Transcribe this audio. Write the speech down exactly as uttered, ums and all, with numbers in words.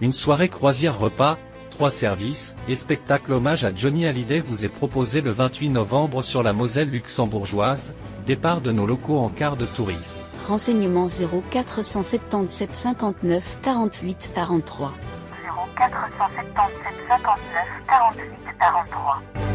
Une soirée croisière repas, trois services, et spectacle hommage à Johnny Hallyday vous est proposé le vingt-huit novembre sur la Moselle luxembourgeoise, départ de nos locaux en quart de tourisme. Renseignements zéro quatre cent soixante-dix-sept cinquante-neuf quarante-huit quarante-trois. zéro quatre cent soixante-dix-sept cinquante-neuf quarante-huit quarante-trois.